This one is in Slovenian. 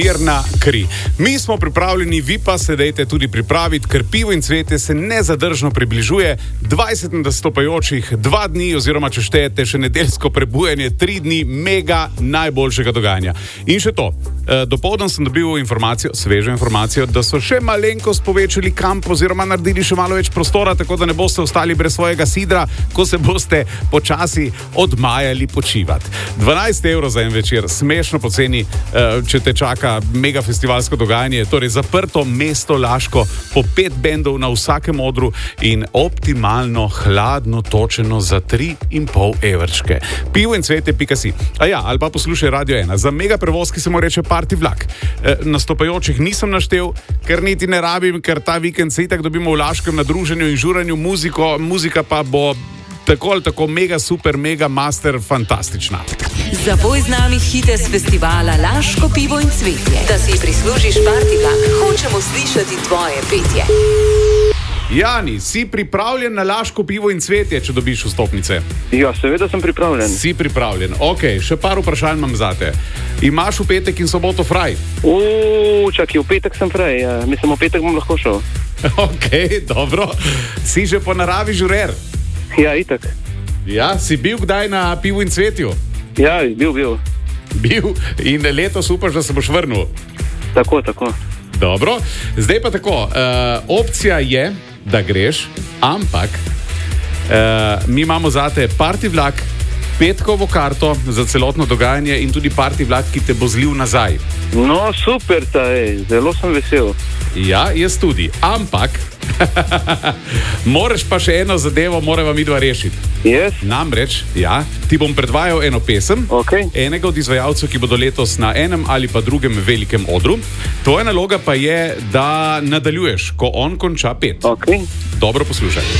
Mirna kri. Mi smo pripravljeni, vi pa se dejte tudi pripraviti, ker Pivo in cvetje se nezadržno približuje 20 nastopajočih 2 dni, oziroma če štejete še nedeljsko prebujanje 3 dni mega najboljšega dogajanja. In še to, dopoldan sem dobil svežo informacijo, da so še malenkost povečali kamp oziroma naredili še malo več prostora, tako da ne boste ostali brez svojega sidra, ko se boste počasi odmajali počivati. 12 evrov za en večer, smešno poceni, če te čaka mega festivalsko dogajanje, torej zaprto mesto Laško, po 5 bendov na vsakem odru in optimalno hladno točeno za 3,5 evrčke. Pivo in cvetje.si. Ali pa poslušaj Radio 1. Za mega prevoz, ki se mu reče Party vlak. Nastopajočih nisem naštel, ker niti ne rabim, ker ta vikend se itak dobimo v Laškem na druženju in žuranju muzika pa bo tako ali tako mega super, mega master, fantastična. Zapoj z nami hite z festivala Laško pivo in cvetje. Da si prislužiš Party vlak, hočemo slišati tvoje petje. Jani, si pripravljen na Laško pivo in cvetje, če dobiš vstopnice? Ja, seveda sem pripravljen. Si pripravljen. Ok, še par vprašanj imam zate. Imaš v petek in soboto fraj? Čakaj, v petek sem fraj. Ja. Mislim, v petek bom lahko šel. Ok, dobro. Si že po naravi žurer? Ja, itak. Ja, si bil kdaj na pivu in cvetju? Ja, bil. Bil in letos upaš, da se boš vrnil? Tako. Dobro, zdaj pa tako. Opcija je, da greš, ampak mi imamo zate party vlak, petkovo karto za celotno dogajanje in tudi party vlak, ki te bo zlil nazaj. No, super, zelo sem vesel. Ja, jaz tudi, ampak moraš pa še eno zadevo, morava midva rešiti. Yes. Namreč, ti bom predvajal eno pesem, enega od izvajalcev, ki bodo letos na enem ali pa drugem velikem odru. Tvoja naloga pa je, da nadaljuješ, ko on konča pet. Ok. Dobro poslušaj.